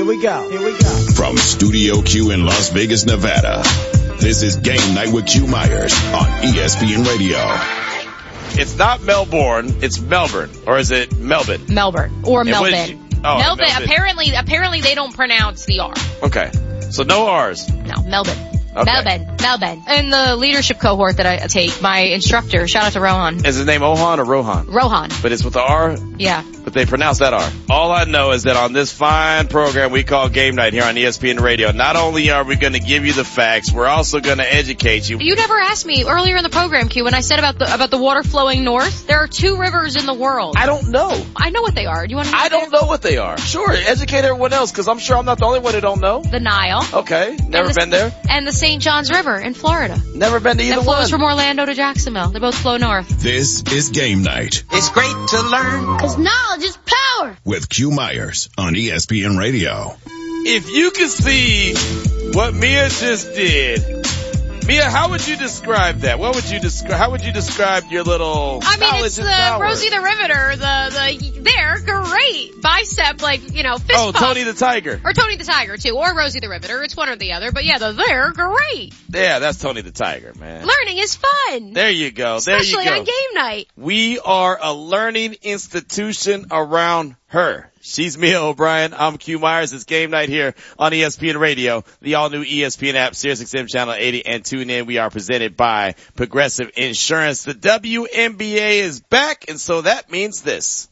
From Studio Q in Las Vegas, Nevada, this is Game Night with Q Myers on ESPN Radio. It's not Melbourne, it's Melbourne. Or is it Melbourne? Melbourne. Or Melbourne. Melbourne. Apparently they don't pronounce the R. Okay. So no R's. No, Melbourne. Okay. Melbourne. In the leadership cohort that I take, my instructor, shout out to Rohan. Is his name Ohan or Rohan? Rohan. But it's with the R? Yeah. But they pronounce that R. All I know is that on this fine program we call Game Night here on ESPN Radio, not only are we going to give you the facts, we're also going to educate you. You never asked me earlier in the program, Q, when I said about the water flowing north. There are 2 rivers in the world. I don't know. I know what they are. Do you want to know? I don't know what they are. Sure, educate everyone else, because I'm sure I'm not the only one who don't know. The Nile. Okay, never been there. And the St. John's River in Florida. Never been to either one. That flows from Orlando to Jacksonville. They both flow north. This is Game Night. It's great to learn, 'cause knowledge is power. With Q Myers on ESPN Radio. If you could see what Mia just did, Mia, how would you describe that? How would you describe your little it's the power? Rosie the Riveter, they're great. Bicep, fist pump. Tony the Tiger. Or Tony the Tiger, too. Or Rosie the Riveter. It's one or the other. But yeah, they're great. Yeah, that's Tony the Tiger, man. Learning is fun. There you go. Especially on Game Night. We are a learning institution around her. She's Mia O'Brien. I'm Q Myers. It's Game Night here on ESPN Radio, the all-new ESPN app, SiriusXM Channel 80, and tune in. We are presented by Progressive Insurance. The WNBA is back, and so that means this.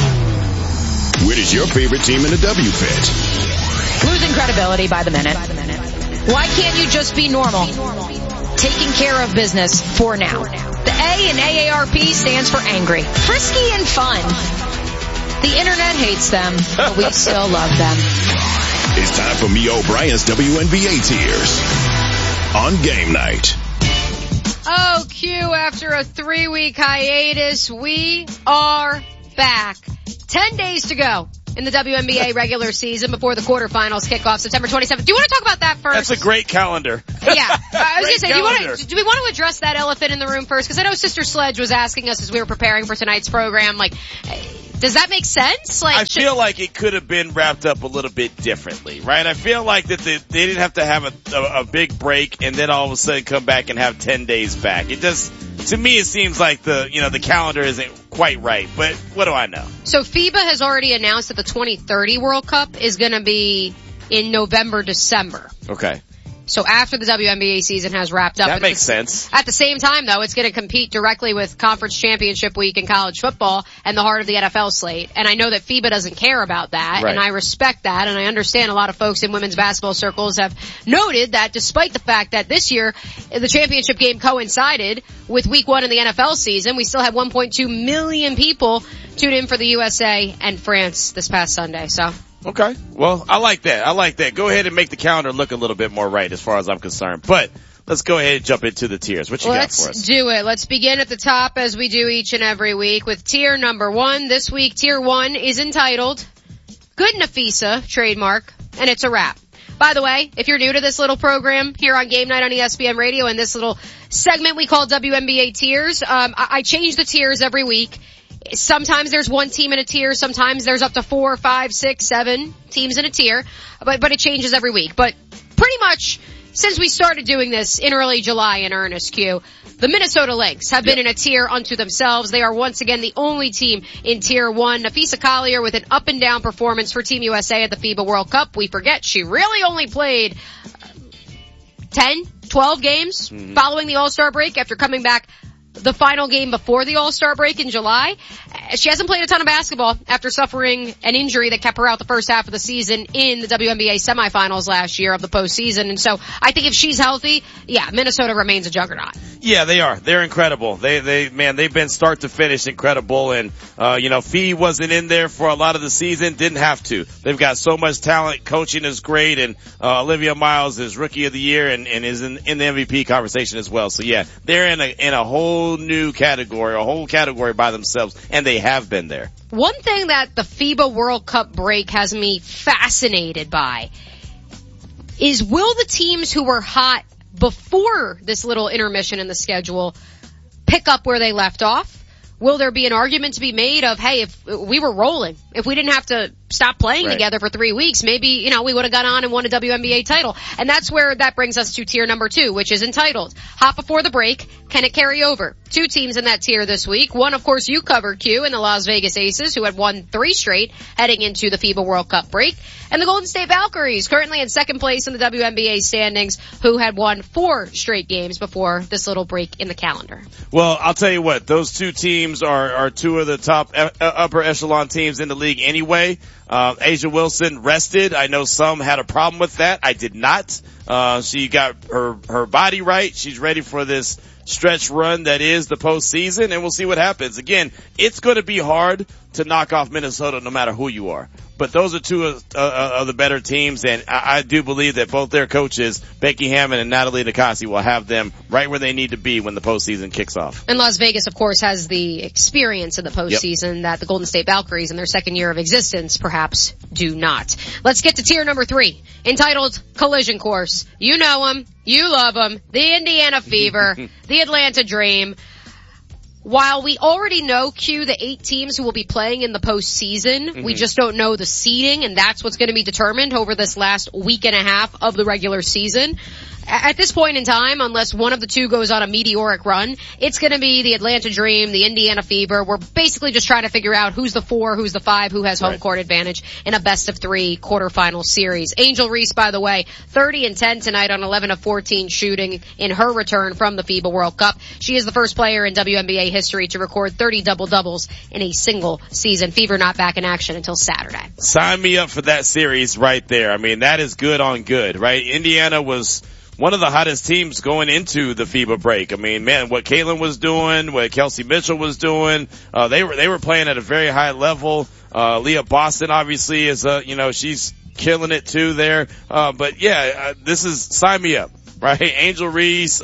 Where does your favorite team in the W fit? Losing credibility by the minute. Why can't you just be normal? Taking care of business for now. The A in AARP stands for angry, frisky, and fun. The internet hates them, but we still love them. It's time for Mia O'Brien's WNBA Tears on Game Night. Oh, Q, after a 3-week hiatus, we are back. 10 days to go in the WNBA regular season before the quarterfinals kick off September 27th. Do you want to talk about that first? That's a great calendar. Yeah. I was going to say, do we want to address that elephant in the room first? Because I know Sister Sledge was asking us as we were preparing for tonight's program, does that make sense? I feel like it could have been wrapped up a little bit differently, right? I feel like that they didn't have to have a big break and then all of a sudden come back and have 10 days back. It just, to me, it seems like the calendar isn't quite right, but what do I know? So FIBA has already announced that the 2030 World Cup is going to be in November, December. Okay. So after the WNBA season has wrapped up. That makes sense. At the same time, though, it's going to compete directly with Conference Championship Week in college football and the heart of the NFL slate. And I know that FIBA doesn't care about that, right. And I respect that, and I understand a lot of folks in women's basketball circles have noted that despite the fact that this year the championship game coincided with Week 1 in the NFL season, we still had 1.2 million people tune in for the USA and France this past Sunday, so... Okay. Well, I like that. Go ahead and make the calendar look a little bit more right as far as I'm concerned. But let's go ahead and jump into the tiers. What you got for us? Let's do it. Let's begin at the top as we do each and every week with tier number 1. This week, tier 1 is entitled Good Nafisa, trademark, and it's a wrap. By the way, if you're new to this little program here on Game Night on ESPN Radio and this little segment we call WNBA tiers, I change the tiers every week. Sometimes there's one team in a tier. Sometimes there's up to 4, 5, 6, 7 teams in a tier. But it changes every week. But pretty much since we started doing this in early July in earnest, Q, the Minnesota Lynx have been in a tier unto themselves. They are once again the only team in tier 1. Nafisa Collier with an up and down performance for Team USA at the FIBA World Cup. We forget she really only played 10, 12 games following the All-Star break after coming back the final game before the All-Star break in July. She hasn't played a ton of basketball after suffering an injury that kept her out the first half of the season in the WNBA semifinals last year of the postseason. And so I think if she's healthy, Minnesota remains a juggernaut. Yeah, they are. They're incredible. They've been start to finish incredible. And, Fee wasn't in there for a lot of the season. Didn't have to. They've got so much talent. Coaching is great. And, Olivia Miles is Rookie of the Year and is in the MVP conversation as well. So yeah, they're in a whole new category, a whole category by themselves. And they have been there. One thing that the FIBA World Cup break has me fascinated by is will the teams who were hot before this little intermission in the schedule pick up where they left off? will there be an argument to be made of, hey, if we were rolling, if we didn't have to stop playing together for 3 weeks, maybe, we would have gone on and won a WNBA title. And that's where that brings us to tier number 2, which is entitled Hot Before the Break. Can it carry over? 2 teams in that tier this week. One, of course, you covered, Q, in the Las Vegas Aces, who had won 3 straight heading into the FIBA World Cup break. And the Golden State Valkyries, currently in second place in the WNBA standings, who had won 4 straight games before this little break in the calendar. Well, I'll tell you what, those 2 teams are 2 of the top upper echelon teams in the league anyway. A'ja Wilson rested. I know some had a problem with that. I did not. She got her body right. She's ready for this stretch run that is the postseason, and we'll see what happens. Again, it's going to be hard to knock off Minnesota no matter who you are. But those are 2 of the better teams, and I do believe that both their coaches, Becky Hammon and Natalie Nikasi, will have them right where they need to be when the postseason kicks off. And Las Vegas, of course, has the experience in the postseason that the Golden State Valkyries in their second year of existence perhaps do not. Let's get to tier number 3, entitled Collision Course. You know them. You love them. The Indiana Fever. The Atlanta Dream. While we already know, Q, the 8 teams who will be playing in the postseason, we just don't know the seeding, and that's what's going to be determined over this last week and a half of the regular season. At this point in time, unless one of the 2 goes on a meteoric run, it's going to be the Atlanta Dream, the Indiana Fever. We're basically just trying to figure out who's the 4, who's the 5, who has home court advantage in a best of 3 quarterfinal series. Angel Reese, by the way, 30 and 10 tonight on 11 of 14 shooting in her return from the FIBA World Cup. She is the first player in WNBA history to record 30 double-doubles in a single season. Fever not back in action until Saturday. Sign me up for that series right there. I mean, that is good on good, right? Indiana was one of the hottest teams going into the FIBA break. I mean, man, what Caitlin was doing, what Kelsey Mitchell was doing, they were playing at a very high level. Leah Boston obviously is, she's killing it too there. But yeah, this is sign me up, right? Angel Reese,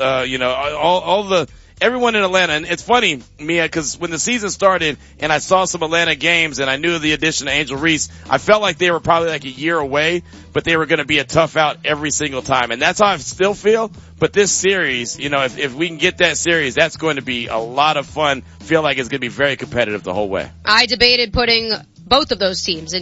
everyone in Atlanta. And it's funny, Mia, because when the season started and I saw some Atlanta games and I knew the addition of Angel Reese, I felt like they were probably like a year away, but they were going to be a tough out every single time. And that's how I still feel. But this series, if we can get that series, that's going to be a lot of fun. Feel like it's going to be very competitive the whole way. I debated putting both of those teams in